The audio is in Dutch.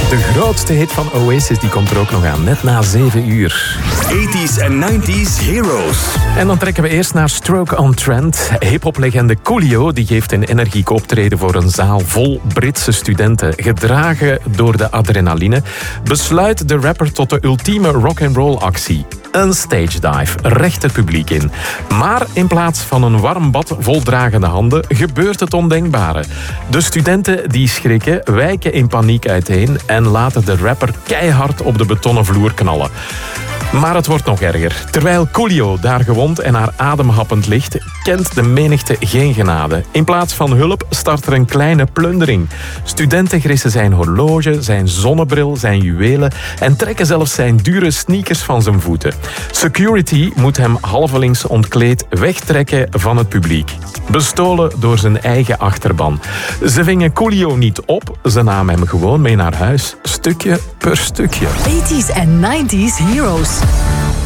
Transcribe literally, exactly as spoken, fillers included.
De grootste hit van Oasis die komt er ook nog aan, net na zeven uur. eighties en nineties Heroes. En dan trekken we eerst naar Stroke on Trent. Hip-hop-legende Coolio die geeft een energiek optreden voor een zaal vol Britse studenten. Gedragen door de adrenaline besluit de rapper tot de ultieme rock'n'roll actie. Een stage dive, recht het publiek in. Maar in plaats van een warm bad vol dragende handen gebeurt het ondenkbare. De studenten die schrikken, wijken in paniek uiteen en laten de rapper keihard op de betonnen vloer knallen. Maar het wordt nog erger. Terwijl Coolio daar gewond en haar ademhappend ligt, kent de menigte geen genade. In plaats van hulp start er een kleine plundering. Studenten grissen zijn horloge, zijn zonnebril, zijn juwelen en trekken zelfs zijn dure sneakers van zijn voeten. Security moet hem halvelings ontkleed wegtrekken van het publiek. Bestolen door zijn eigen achterban. Ze vingen Coolio niet op, ze namen hem gewoon mee naar huis, stukje per stukje. eighties en nineties Heroes.